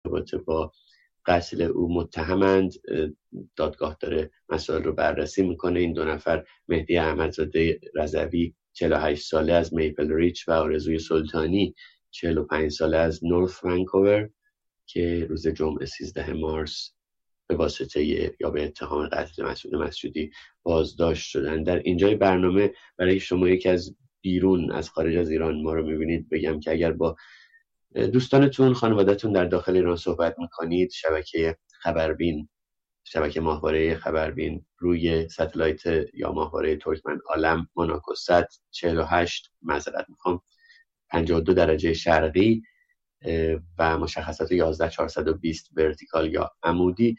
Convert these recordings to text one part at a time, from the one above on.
ارتباط با قتل او متهمند. دادگاه داره مسائل رو بررسی میکنه. این 2 نفر مهدی احمدزاده رضوی 48 ساله از میپل ریچ و آرزوی سلطانی 45 ساله از نورث ونکوور که روز جمعه 13 مارس به واسطه یا به اتهام قتل مسعود مسعودی بازداشت شدن. در اینجای برنامه برای شما که از بیرون از خارج از ایران ما رو میبینید بگم که اگر با دوستانتون خانوادهتون در داخل ایران صحبت میکنید، شبکه خبربین، شبکه ماهواره خبربین روی ستلایت یا ماهواره ترکمن عالم موناکو 148 معذرت 52 درجه شرقی و مشخصات 11420 ورتیکال یا عمودی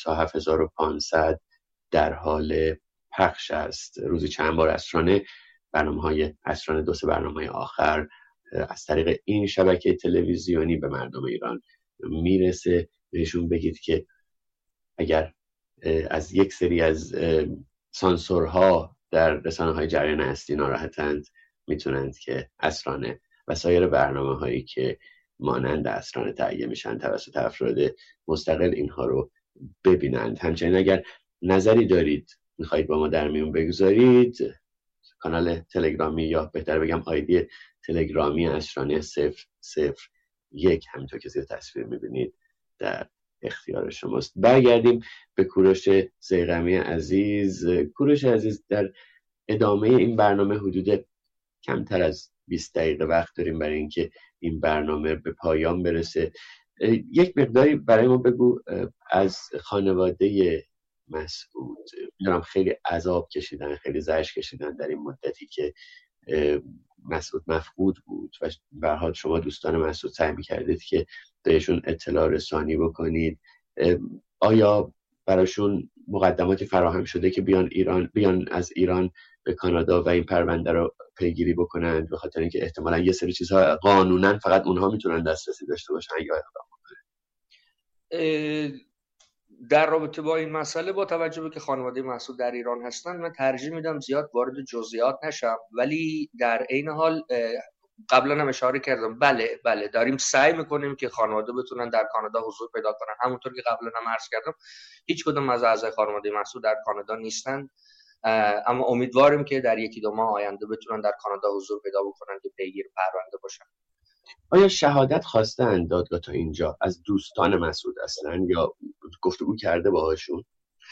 27500 در حال پخش است. روزی چند بار عصرانه برنامه‌های عصرانه 2 برنامه آخر از طریق این شبکه تلویزیونی به مردم ایران میرسه. بهشون بگید که اگر از یک سری از سانسورها در رسانه‌های جریان اصلی ناراحتند میتونند که عصرانه و سایر برنامه‌هایی که مانند عصرانه تهیه میشن توسط افراد مستقل اینها رو ببینند. همچنین اگر نظری دارید میخواهید با ما در میون بگذارید، کانال تلگرامی یا بهتر بگم آیدی تلگرامی عصرانه 001 همینطور که زیر تصویر میبینید در اختیار شماست. برگردیم به کوروش ضیغمی عزیز. کوروش عزیز، در ادامه این برنامه حدود کمتر از 20 دقیقه وقت داریم برای اینکه این برنامه به پایان برسه. یک مقداری برای ما بگو از خانواده مسعود. میدونم خیلی عذاب کشیدن، خیلی زجر کشیدن در این مدتی که مسعود مفقود بود و به هر حال شما دوستان مسعود سعی می‌کردید که بهشون اطلاع رسانی بکنید. آیا براشون مقدماتی فراهم شده که بیان از ایران به کانادا و این پرونده رو پیگیری بکنند، به خاطر اینکه احتمالاً یه سری چیزها قانونا فقط اونها میتونن دسترسی داشته باشن یا اقدام کنن؟ در رابطه با این مسئله با توجه به که خانواده مسعود در ایران هستن، من ترجیح میدم زیاد وارد جزئیات نشم، ولی در عین حال قبلا هم اشاره کردم بله داریم سعی میکنیم که خانواده بتونن در کانادا حضور پیدا کنن. همونطور که قبلا هم عرض کردم هیچ کدوم از اعضای خانواده مسعود در کانادا نیستن، اما امیدواریم که در 1-2 ماه آینده بتونن در کانادا حضور پیدا بکنن که پیگیر پرونده باشن. آیا شهادت خواستن دادگاه تا اینجا از دوستان مسعود اصلا یا گفتگو کرده باهاشون؟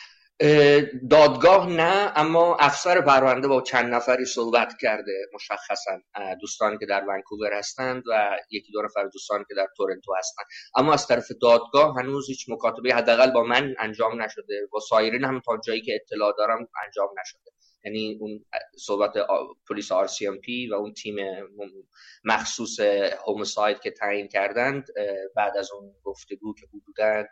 دادگاه نه، اما افسر پرونده با چند نفری صحبت کرده، مشخصا دوستانی که در ونکوور هستند و 1-2 نفر دوستانی که در تورنتو هستند، اما از طرف دادگاه هنوز هیچ مکاتبه حداقل با من انجام نشده، با سایرین هم تا جایی که اطلاع دارم انجام نشده. یعنی اون صحبت پلیس RCMP و اون تیم مخصوص هومساید که تعیین کردند بعد از اون گفتگو که حدوداً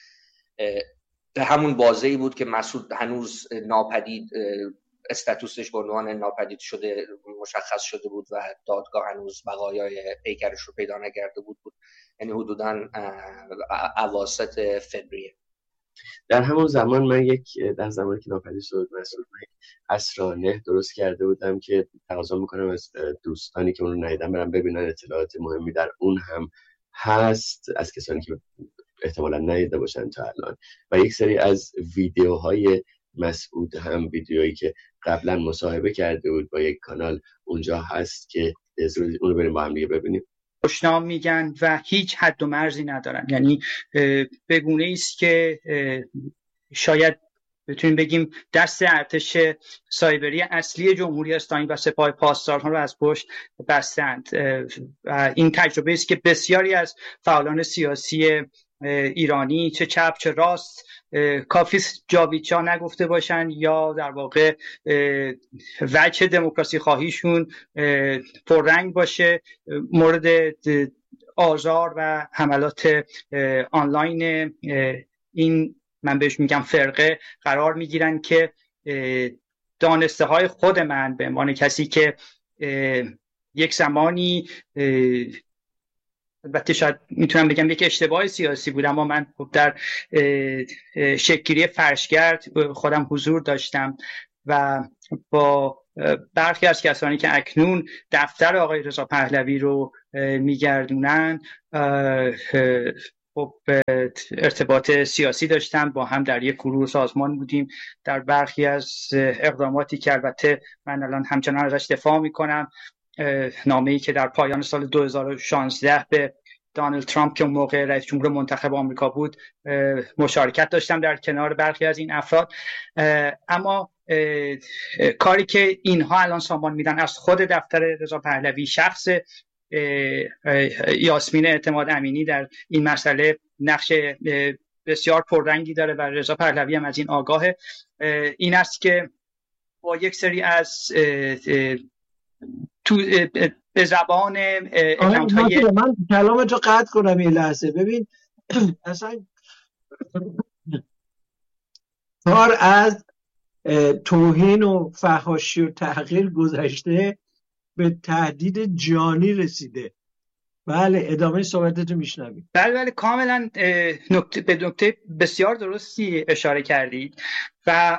به همون بازه‌ای بود که مسعود هنوز ناپدید، استاتوسش به عنوان ناپدید شده مشخص شده بود و دادگاه هنوز بقایای پیکرش رو پیدا نکرده بود. یعنی حدوداً اواسط فوریه. در همون زمان من در زمانی که ناپدید شد مسعود، من یک عصرانه درست کرده بودم که تقاضا میکنم از دوستانی که اون رو ندیدن برن ببینن. اطلاعات مهمی در اون هم هست از کسانی که احتمالا ندیده باشن تا الان، و یک سری از ویدیوهای مسعود هم ویدیویی که قبلا مصاحبه کرده بود با یک کانال اونجا هست که اون رو بریم با هم دیگه ببینیم. خوشنام میگن و هیچ حد و مرزی ندارن، یعنی به گونه است که شاید بتونیم بگیم دست ارتش سایبری اصلی جمهوری اسلامی و سپاه پاسداران رو از پشت بستند. این تجربه است که بسیاری از فعالان سیاسی ایرانی چه چپ چه راست کافی جاویدچا نگفته باشن یا در واقع وجه دموکراسی خواهیشون پررنگ باشه، مورد آزار و حملات آنلاین این من بهش میگم فرقه قرار میگیرن که دانسته های خود من به عنوان کسی که یک زمانی البته شاید میتونم بگم یک اشتباه سیاسی بود، اما من در شکل‌گیری فرشگرد خودم حضور داشتم و با برخی از کسانی که اکنون دفتر آقای رضا پهلوی رو میگردونن خب ارتباط سیاسی داشتم، با هم در یک گروه سازمان بودیم در برخی از اقداماتی که البته من الان همچنان ازش دفاع میکنم. نامه‌ای که در پایان سال 2016 به دونالد ترامپ که اون موقع رئیس جمهور منتخب آمریکا بود مشارکت داشتم در کنار برخی از این افراد. اما کاری که اینها الان سامان میدن از خود دفتر رضا پهلوی، شخص یاسمین اعتماد امینی در این مسئله نقش بسیار پررنگی داره و رضا پهلوی هم از این آگاهه. این است که با یک سری از به زبان اکانت‌های من کلامتو قطع کنم یه لحظه. ببین اصلا کار از توهین و فحاشی و تحقیر گذشته به تهدید جانی رسیده. بله ادامه صحبتتو میشنویم. بله کاملا به نکته بسیار درستی اشاره کردید و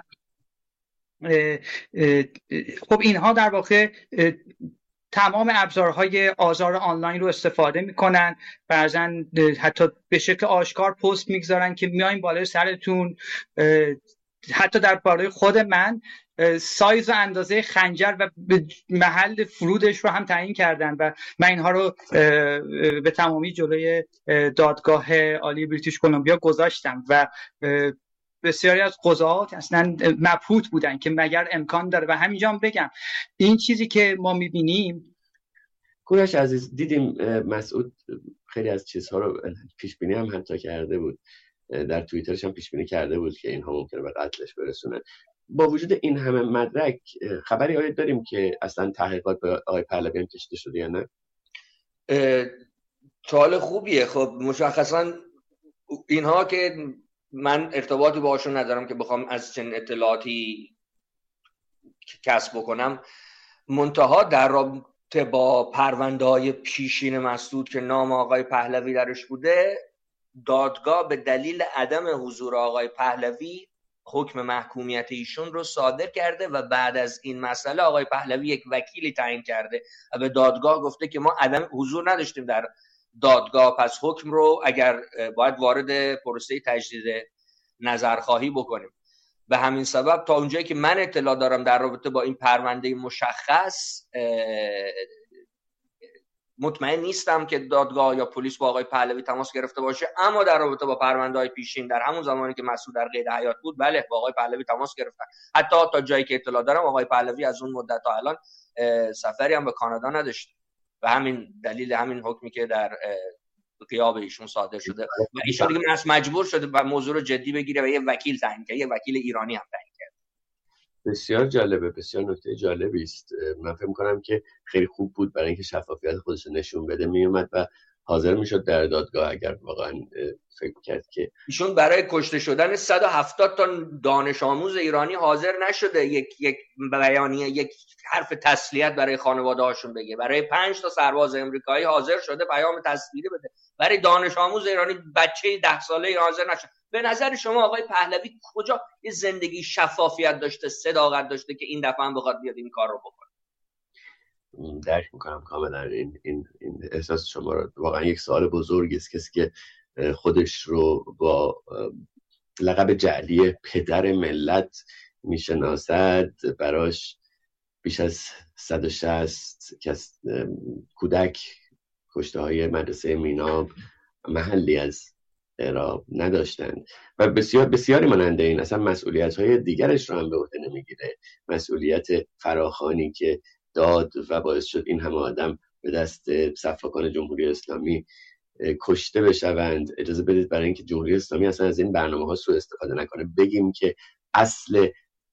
خب اینها در واقع تمام ابزارهای آزار آنلاین رو استفاده میکنن، بعضا حتی به شکل آشکار پست میگذارن که میایم بالای سرتون. حتی در باره خود من سایز و اندازه خنجر و محل فرودش رو هم تعیین کردن و من اینها رو به تمامی جلوی دادگاه عالی بریتیش کلمبیا گذاشتم و بسیاری از قضات اصلا مبهوت بودن که مگر امکان داره. و همینجا هم بگم این چیزی که ما میبینیم، کوروش عزیز، دیدیم مسعود خیلی از چیزها رو پیش بینی هم حتی کرده بود، در توییترش هم پیش بینی کرده بود که اینها ممکنه به قتلش برسونن. با وجود این همه مدرک خبری آیا داریم که اصلا تحقیقات به آقای پهلوی هم کشیده شده یا نه؟ سوال خوبیه. خب مشخصا اینها که من ارتباطی باهاشون ندارم که بخوام از چنین اطلاعاتی کسب بکنم، منتها در رابطه با پرونده‌های پیشین مسعود که نام آقای پهلوی درش بوده، دادگاه به دلیل عدم حضور آقای پهلوی حکم محکومیت ایشون رو صادر کرده و بعد از این مسئله آقای پهلوی یک وکیلی تعیین کرده و به دادگاه گفته که ما عدم حضور نداشتیم در دادگاه، پس حکم رو اگر باید وارد پروسه تجدید نظرخواهی بکنیم. به همین سبب تا اونجایی که من اطلاع دارم در رابطه با این پرونده مشخص مطمئن نیستم که دادگاه یا پلیس با آقای پهلوی تماس گرفته باشه، اما در رابطه با پرونده‌های پیشین در همون زمانی که مسعود در قید حیات بود، بله با آقای پهلوی تماس گرفتن. حتی تا جایی که اطلاع دارم آقای پهلوی از اون مدت تا الان سفری هم به کانادا نداشت و همین دلیل همین حکمی که در غیاب ایشون صادر شده و ایشون دیگه مجبور شده و موضوع رو جدی بگیره و یه وکیل تعیین کرد، یه وکیل ایرانی هم تعیین کرد. بسیار جالبه، بسیار نکته جالبی است. من فکر می‌کنم که خیلی خوب بود برای اینکه شفافیت خودش نشون بده، میومد و حاضر میشد در دادگاه اگر واقعا فکر کرد که ایشون برای کشته شدن 170 تا دانش آموز ایرانی حاضر نشده یک بیانیه، یک حرف تسلیت برای خانواده هاشون بگه. برای 5 تا سرباز امریکایی حاضر شده پیام تسلیت بده، برای دانش آموز ایرانی بچه 10 ساله حاضر نشد. به نظر شما آقای پهلوی کجا یه زندگی شفافیت داشته، صداقت داشته که این دفعه هم بخواد بیاد این کار رو بکنه؟ درک میکنم کاملا این احساس شما رو. واقعا یک سوال بزرگی است. کسی که خودش رو با لقب جعلی پدر ملت میشناسد، براش بیش از 160 کودک کشته های مدرسه میناب محلی از اعراب نداشتند و بسیاری مانند این اصلا مسئولیت های دیگرش رو هم به عهده نمیگیره. مسئولیت فراخوانی که داد و باعث شد این همه آدم به دست صفاکان جمهوری اسلامی کشته بشوند. اجازه بدید برای اینکه جمهوری اسلامی اصلا از این برنامه ها سوء استفاده نکنه بگیم که اصل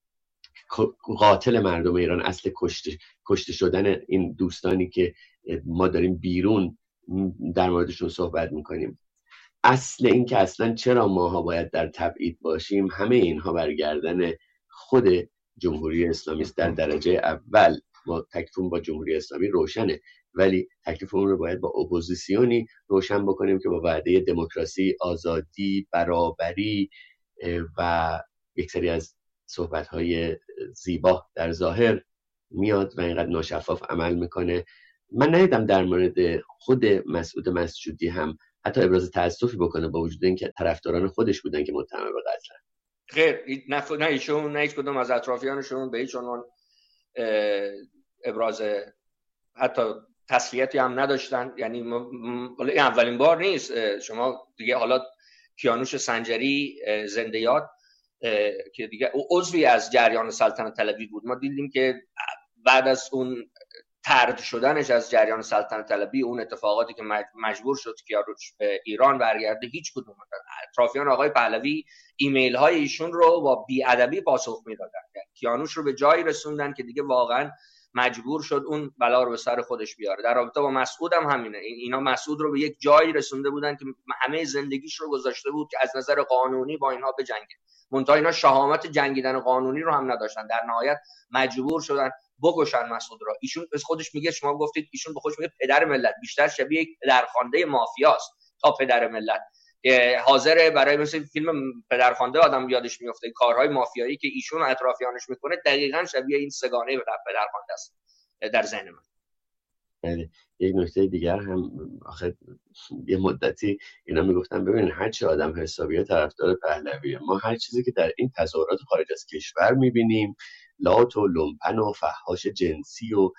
قاتل مردم ایران، اصل کشته شدن این دوستانی که ما داریم بیرون در موردشون صحبت میکنیم، اصل این که اصلا چرا ماها باید در تبعید باشیم، همه اینها برگردن خود جمهوری اسلامی است. در درجه اول ما تکلیفمون با جمهوری اسلامی روشنه، ولی تکلیفمون رو باید با اپوزیسیونی روشن بکنیم که با وعده دموکراسی، آزادی، برابری و یک سری از صحبت‌های زیبا در ظاهر میاد و اینقدر ناشفاف عمل میکنه. من ندیدم در مورد خود مسعود مسجودی هم حتی ابراز تأسفی بکنه با وجود اینکه طرفداران خودش بودن که متهم به قتل. خیر، نه ایشون نه هیچ کدوم از اطرافیانشون به هیچ عنوان ابراز حتی تسلیتی هم نداشتن. یعنی این اولین بار نیست. شما دیگه حالا کیانوش سنجری زنده یاد که دیگه عضوی از جریان سلطنت طلبی بود، ما دیدیم که بعد از اون طرد شدنش از جریان سلطنت طلبی، اون اتفاقاتی که مجبور شد کیانوش به ایران برگرده، هیچ کدوم اطرافیان آقای پهلوی ایمیل های ایشون رو با بی‌ادبی پاسخ میدادن. کیانوش رو به جایی رسوندن که دیگه واقعا مجبور شد اون بلا رو به سر خودش بیاره. در رابطه با مسعود هم همینه. اینا مسعود رو به یک جایی رسونده بودن که همه زندگیش رو گذاشته بود که از نظر قانونی با اینها بجنگه، منتها اینا شهامت جنگیدن قانونی رو هم نداشتن. در نهایت مجبور شدن بکشن مسعود را. ایشون خودش میگه، شما گفتید ایشون به خودش میگه پدر ملت، بیشتر شبیه یک پدرخوانده مافیاست تا پدر ملت. حاضر برای مثل فیلم پدرخوانده آدم یادش میفته کارهای مافیایی که ایشون و اطرافیانش میکنه دقیقاً شبیه این سگانه پدرخوانده است در ذهن من. بله. یک نکته دیگر هم آخه یه مدتی اینا میگفتن ببینید هر چی آدم حسابیه طرفدار پهلویه، ما هر چیزی که در این تظاهرات خارج از کشور میبینیم، لات و لومپن و فحاش جنسی و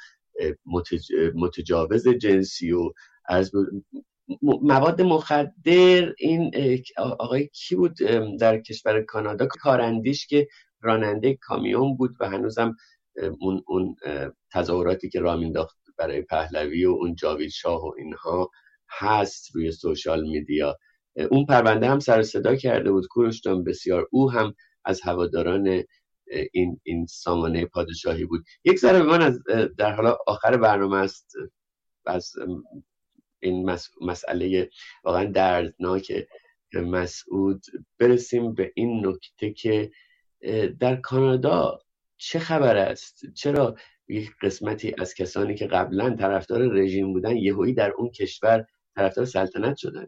متجاوز جنسی و از مواد مخدر، این آقای کی بود در کشور کانادا، کاراندیش که راننده کامیون بود و هنوزم اون تظاهراتی که راه مینداخت برای پهلوی و اون جاوید شاه و اینها هست روی سوشال میدیا. اون پرونده هم سر صدا کرده بود کوروش جان بسیار. او هم از هواداران این سامانه پادشاهی بود. یک ذره من از در حالا آخر برنامه است از این مسئله واقعا دردناک مسعود برسیم به این نکته که در کانادا چه خبر است؟ چرا یک قسمتی از کسانی که قبلا طرفدار رژیم بودن یهویی در اون کشور طرفدار سلطنت شدن؟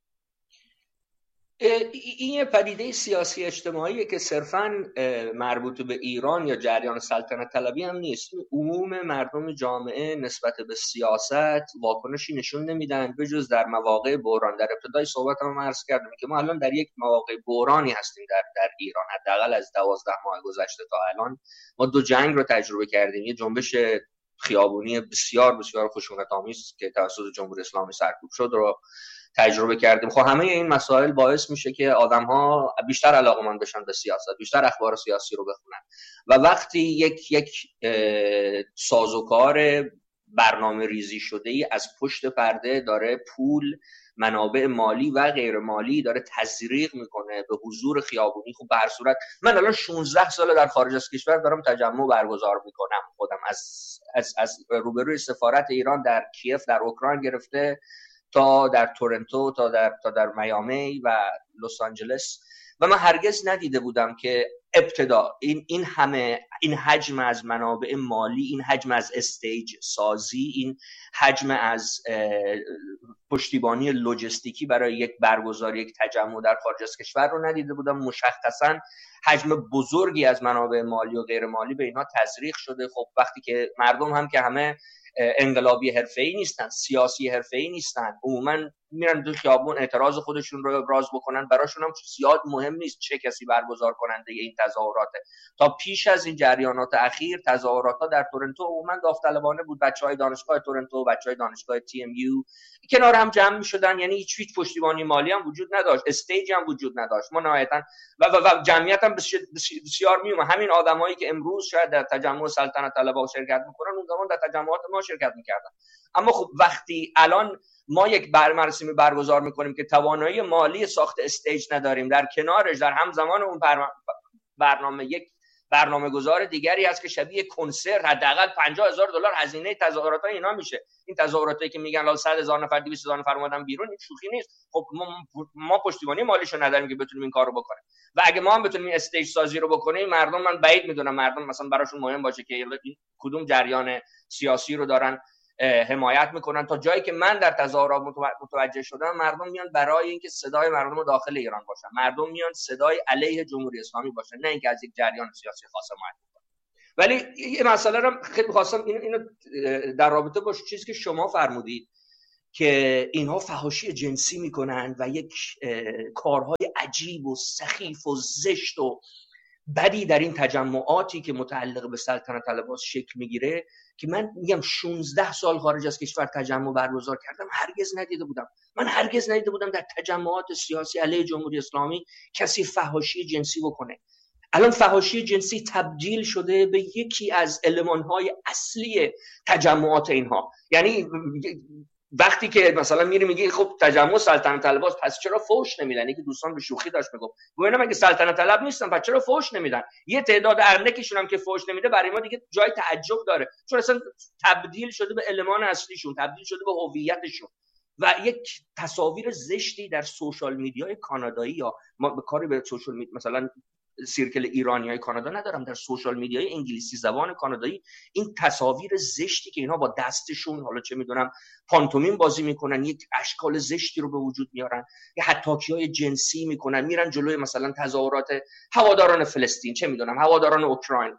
این یه پدیده سیاسی اجتماعیه که صرفاً مربوط به ایران یا جریان سلطنت طلبی هم نیست. عموم مردم جامعه نسبت به سیاست واکنشی نشون نمیدن به جز در مواقع بحران. در ابتدای صحبتم عرض کردم که ما الان در یک مواقع بحرانی هستیم در ایران. حداقل از 12 ماه گذشته تا الان ما 2 جنگ رو تجربه کردیم. یه جنبش خیابونی بسیار بسیار خشونت‌آمیز که توسط جمهوری اسلامی سرکوب شد رو تجربه کردیم. خب همه این مسائل باعث میشه که آدم‌ها بیشتر علاقه‌مند بشن به سیاست، بیشتر اخبار سیاسی رو بخونن و وقتی یک سازوکار برنامه ریزی شده ای از پشت پرده داره پول، منابع مالی و غیر مالی داره تزریق میکنه به حضور خیابونی، خب به هر صورت من الان 16 سال در خارج از کشور دارم تجمع برگزار میکنم. خودم از روبروی سفارت ایران در کیف در اوکراین گرفته تا در تورنتو تا در میامی و لس آنجلس و من هرگز ندیده بودم که ابتدا این حجم از منابع مالی، این حجم از استیج سازی، این حجم از پشتیبانی لوجستیکی برای یک برگزاری یک تجمع در خارج از کشور رو ندیده بودم. مشخصاً حجم بزرگی از منابع مالی و غیر مالی به اینا تزریق شده. خب وقتی که مردم هم که همه انقلابی حرفه‌ای نیستن، سیاسی حرفه‌ای نیستن، عموما میرن تو خیابون اعتراض خودشون رو ابراز بکنن، براشون هم زیاد مهم نیست چه کسی برگزار کننده این تظاهراته. تا پیش از این جریانات اخیر تظاهرات‌ها در تورنتو عموما داوطلبانه بود. بچهای دانشگاه تورنتو، بچهای دانشگاه TMU کنار هم جمع می‌شدن، یعنی هیچ پشتیبانی مالی هم وجود نداشت، استیج هم وجود نداشت. ما نهایتاً و جمعیت هم بسیار میومد. همین آدمایی که امروز شاید در تجمع سلطنت طلبها شرکت می‌کنن اون زمان در تجمعات ما شرکت می‌کردن. اما خب وقتی الان ما یک مراسمی برگزار می‌کنیم که توانایی مالی ساخت استیج نداریم، در کنارش در همزمان اون برنامه یک برنامه‌گذار دیگری هست که شبیه کنسرت حداقل $50,000 هزینه تظاهرات‌های اینا میشه. این تظاهراتی که میگن 100,000 نفر 200,000 نفر اومدن بیرون، این شوخی نیست. خب ما پشتیبانی مالیشو نداریم که بتونیم این کارو بکنیم و اگه ما هم بتونیم استیج سازی رو بکنیم، مردم، من بعید میدونم مردم مثلا براشون مهم باشه که کدوم جریان سیاسی رو دارن حمایت میکنن. تا جایی که من در تظاهرات متوجه شدم مردم میان برای اینکه صدای مردم داخل ایران باشن، مردم میان صدای علیه جمهوری اسلامی باشن، نه اینکه از یک جریان سیاسی خاص حمایت کنن. ولی یه مسئله رو خیلی خواستم اینو در رابطه با چیزی که شما فرمودید که اینها فحاشی جنسی میکنن و یک کارهای عجیب و سخیف و زشت و بدی در این تجمعاتی که متعلق به سلطنت طلباست شکل میگیره که من میگم 16 سال خارج از کشور تجمع برگزار کردم، هرگز ندیده بودم. من هرگز ندیده بودم در تجمعات سیاسی علیه جمهوری اسلامی کسی فحاشی جنسی بکنه. الان فحاشی جنسی تبدیل شده به یکی از المان‌های اصلی تجمعات اینها. یعنی وقتی که مثلا میگی خب تجمع سلطنت طلباست پس چرا فحش نمیدن؟ یکی دوستان به شوخی داشت میگفت اینا مگه سلطنت طلب نیستن پس چرا فحش نمیدن؟ یه تعداد ارنکشون هم که فحش نمیده برای ما دیگه جای تعجب داره، چون اصلا تبدیل شده به المان اصلیشون، تبدیل شده به هویتشون. و یک تصاویر زشتی در سوشال میدیای کانادایی، یا ما به کاری به سوشال میدیا مثلا سیرکل ایرانیای کانادا ندارم، در سوشال میدیای انگلیسی زبان کانادایی این تصاویر زشتی که اینها با دستشون حالا چه میدونم پانتومیم بازی میکنن، یک اشکال زشتی رو به وجود میارن، یا حتاکی‌های جنسی میکنن، میرن جلوی مثلا تظاهرات هواداران فلسطین، چه میدونم هواداران اوکراین،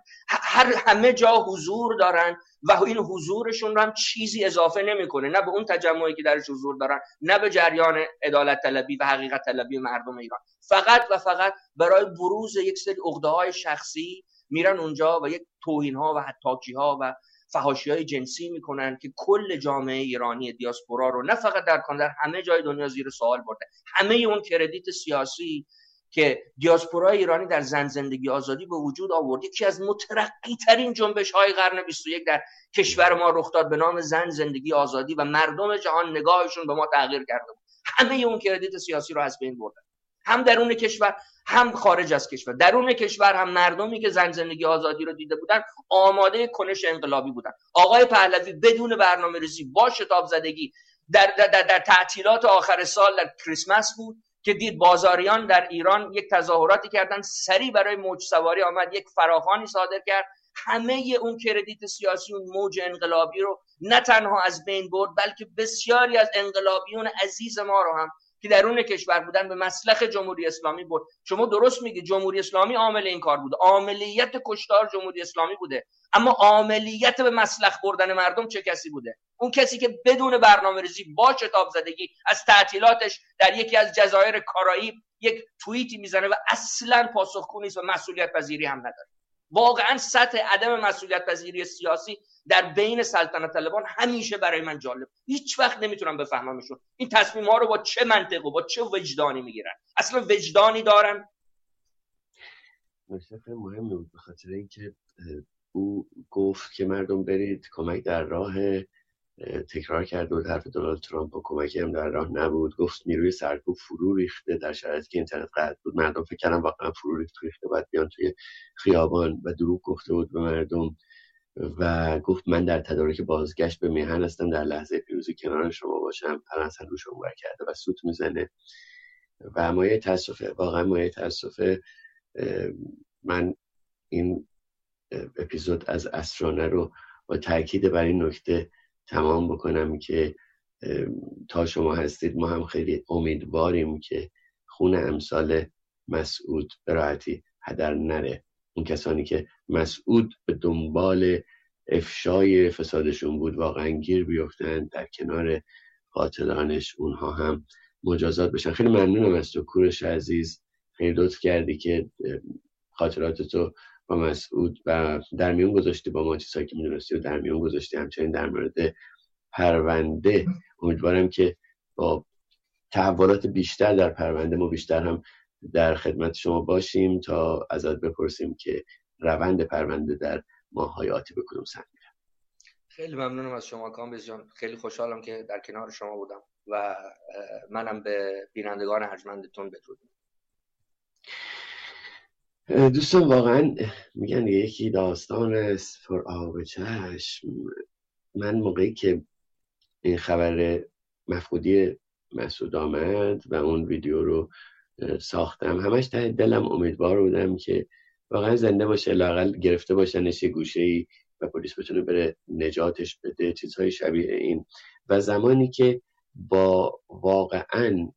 همه جا حضور دارن و این حضورشون رو هم چیزی اضافه نمیکنه، نه به اون تجمعی که درش حضور دارن، نه به جریان عدالت طلبی و حقیقت طلبی مردم ایران. فقط و فقط برای بروز یک سری عقده‌های شخصی میرن اونجا و یک توهین‌ها و حتاکی‌ها و فحاشی‌های جنسی میکنن که کل جامعه ایرانی دیاسپورا رو نه فقط در کانادا، در همه جای دنیا زیر سوال برده. همه اون کردیت سیاسی که دیاسپورا ایرانی در زن زندگی آزادی به وجود آورد، یکی از مترقی ترین جنبش های قرن 21 در کشور ما رخ داد به نام زن زندگی آزادی و مردم جهان نگاهشون به ما تغییر کرده بود. همه اون کردیت سیاسی رو از بین بردن، هم درون کشور هم خارج از کشور. درون کشور هم مردمی که زن زندگی آزادی رو دیده بودن آماده کنش انقلابی بودن. آقای پهلوی بدون برنامه‌ریزی با شتاب زدگی در تعطیلات آخر سال در کریسمس بود که دید بازاریان در ایران یک تظاهراتی کردن، سری برای موج سواری آمد یک فراخوانی صادر کرد، همه اون کردیت سیاسی اون موج انقلابی رو نه تنها از بین برد بلکه بسیاری از انقلابیون عزیز ما رو هم که درون کشور بودن به مسلخ جمهوری اسلامی برد. شما درست میگی جمهوری اسلامی عامل این کار بوده، عاملیت کشتار جمهوری اسلامی بوده، اما عاملیت به مسلخ بردن مردم چه کسی بوده؟ اون کسی که بدون برنامه‌ریزی با شتاب زدگی از تعطیلاتش در یکی از جزایر کارائیب یک توییتی میزنه و اصلا پاسخگو نیست و مسئولیت پذیری هم نداره. واقعا سطح عدم مسئولیت پذیری سیاسی در بین سلطنت طلبان همیشه برای من جالب، هیچ وقت نمیتونم بفهممشون این تصمیم ها رو با چه منطق و با چه وجدانی میگیرن. اصلا وجدانی دارن؟ نکته مهمی بود به خاطر اینکه او گفت که مردم برید کمک در راه، تکرار کرد و حرف دونالد ترامپ و کمکی هم در راه نبود. گفت نیروی سرکوب فرو ریخته در شرایطی که اینترنت قطع بود. مردم فکر کردن واقعا فرو ریخته باید بیان توی خیابان و دروغ گفته بود به مردم و گفت من در تدارک بازگشت به میهن هستم، در لحظه پیروزی کنار شما باشم. پرنسل رو شما بر کرده و سوت میزنه و مایه تاسفه، واقعا مایه تاسفه. من این اپیزود از اسرانه رو با تاکید بر این نکته تمام بکنم که تا شما هستید ما هم خیلی امیدواریم که خون امثال مسعود به راحتی هدر نره. اون کسانی که مسعود به دنبال افشای فسادشون بود واقعا گیر بیفتن، در کنار قاتلانش اونها هم مجازات بشن. خیلی ممنونم از تو کوروش عزیز، خیلی لطف کردی که خاطرات تو با مسعود و در میون گذاشتی، با ما چیزایی که میدونستی و در میون گذاشتی. همچنین در مورد پرونده امیدوارم که با تحولات بیشتر در پرونده ما بیشتر هم در خدمت شما باشیم تا ازت بپرسیم که روند پرونده در ماه‌های آتی به کدوم سمت میره. خیلی ممنونم از شما کامبیز جان، خیلی خوشحالم که در کنار شما بودم و منم به بینندگان ارجمندتون بدرود. دوستان واقعا میگن یکی داستان است پر آب چشم. من موقعی که این خبر مفقودی مسعود آمد و اون ویدیو رو ساختم همش ته دلم امیدوار بودم که واقعا زنده باشه، لااقل گرفته باشنش یه گوشه‌ای و پلیس بتونه بره نجاتش بده، چیزهای شبیه این. و زمانی که با واقعا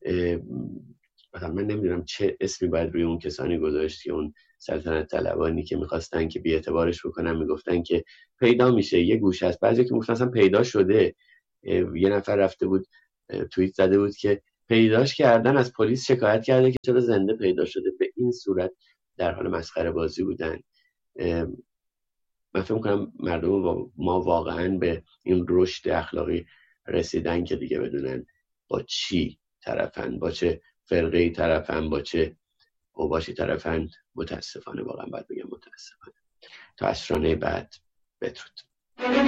من نمیدونم چه اسمی باید روی اون کسانی گذاشت که اون سلطنت طلبانی که میخواستن که بی‌اعتبارش بکنن، میگفتن که پیدا میشه یه گوشه است، بعضی که میگفتن اصلا پیدا شده یه نفر رفته بود توییت زده بود که پیداش کردن، از پلیس شکایت کرده که چرا زنده پیدا شده. به این صورت در حال مسخره بازی بودن. من فکر می‌کنم مردم ما واقعا به این رشد اخلاقی رسیدن که دیگه بدونن با چی طرفن، با چه فرقه‌ای طرفن، با چه اوباشی طرفن. متاسفانه، واقعا باید بگم متاسفانه. تا عصرانه بعد، بدرود.